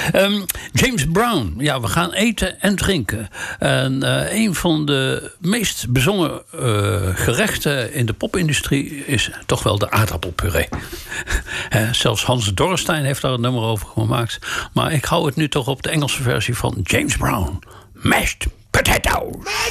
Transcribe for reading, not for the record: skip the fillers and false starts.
James Brown. Ja, we gaan eten en drinken. En een van de meest bezongen gerechten in de popindustrie is toch wel de aardappelpuree. Zelfs Hans Dorrestein heeft daar een nummer over gemaakt. Maar ik hou het nu toch op de Engelse versie van James Brown. Mashed potatoes.